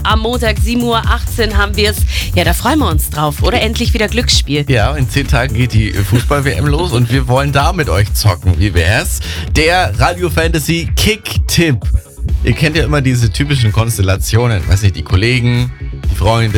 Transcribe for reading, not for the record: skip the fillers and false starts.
am Montag 7:18 Uhr haben wir es. Ja, da freuen wir uns drauf, oder? Endlich wieder Glücksspiel. Ja, in 10 Tagen geht die Fußball-WM los und wir wollen da mit euch zocken. Wie wär's? Der Radio Fantasy Kick-Tipp. Ihr kennt ja immer diese typischen Konstellationen. Weiß nicht, die Kollegen, die Freunde,